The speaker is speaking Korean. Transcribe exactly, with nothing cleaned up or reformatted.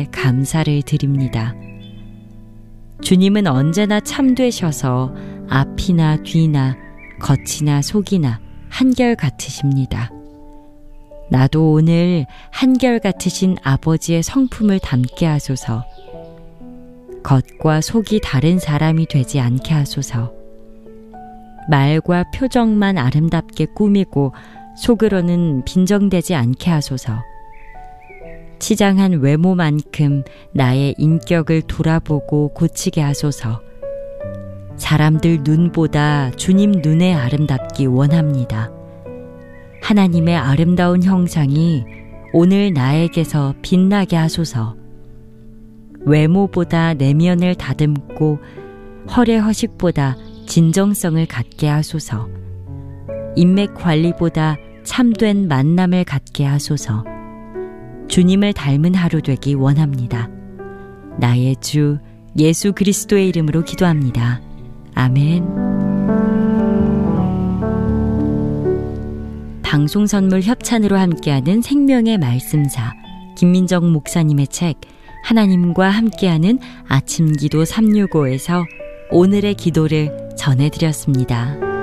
주님께 감사를 드립니다. 주님은 언제나 참되셔서 앞이나 뒤나 겉이나 속이나 한결같으십니다. 나도 오늘 한결같으신 아버지의 성품을 담게 하소서. 겉과 속이 다른 사람이 되지 않게 하소서. 말과 표정만 아름답게 꾸미고 속으로는 빈정되지 않게 하소서. 치장한 외모만큼 나의 인격을 돌아보고 고치게 하소서. 사람들 눈보다 주님 눈에 아름답기 원합니다. 하나님의 아름다운 형상이 오늘 나에게서 빛나게 하소서. 외모보다 내면을 다듬고 헐의 허식보다 진정성을 갖게 하소서. 인맥 관리보다 참된 만남을 갖게 하소서. 주님을 닮은 하루 되기 원합니다. 나의 주 예수 그리스도의 이름으로 기도합니다. 아멘. 방송 선물 협찬으로 함께하는 생명의 말씀사 김민정 목사님의 책 하나님과 함께하는 아침기도 삼육오에서 오늘의 기도를 전해드렸습니다.